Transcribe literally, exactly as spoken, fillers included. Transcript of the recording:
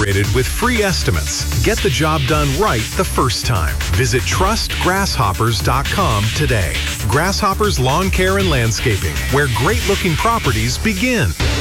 operated with free estimates. Get the job done right the first time. Visit trust grasshoppers dot com today. Grasshoppers Lawn Care and Landscaping, where great-looking properties begin.